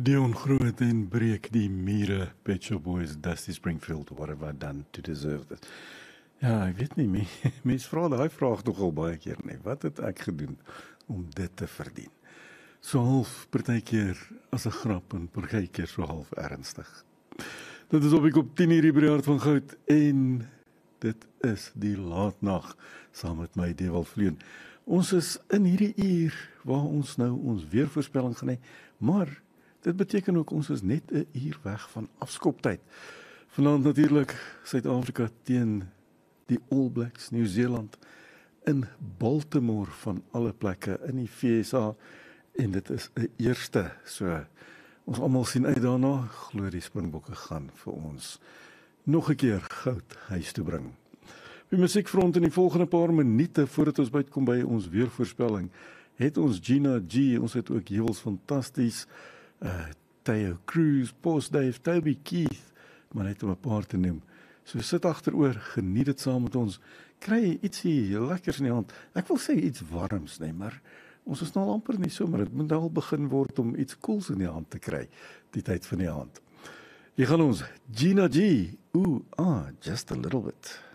Dion Groot en breek die mure, Pet Shop Boys, Dusty Springfield, what have I done to deserve this? Ja, ek weet nie, mens vra daai vraag nogal baie keer nie, wat het ek gedoen om dit te verdien? So half partykeer as 'n grap en partykeer so half ernstig. Dit is op ek op 10 uur by die Hart van Goud en dit is die laatnag saam met my Dewald Vleuen. Ons is in hierdie uur waar ons nou ons weervoorspelling gaan hê, maar dit beteken ook ons is net 'n uur weg van afskoptyd. Vanaand natuurlik Suid-Afrika teen die All Blacks, Nieu-Seeland in Baltimore van alle plekke in die VSA en dit is 'n eerste. So ons almal sien uit daarna, glo die Springbokke gaan vir ons nog 'n keer goud huis toe bring. Die musiekfront in die volgende paar minute voordat ons bykom by ons weervoorspelling, het ons Gina G, ons het ook Hewels Fantasties, Theo Cruz, Post Dave, Toby Keith, maar net om 'n paar te noem. So sit agteroor, geniet dit saam met ons, kry ietsie lekkers in die hand. Ek wil sê iets warms, nee, maar ons is nou amper nie so, maar dit moet al begin word om iets koels in die hand te kry, die tyd van die hand. Hier gaan ons, Gina G, just a little bit.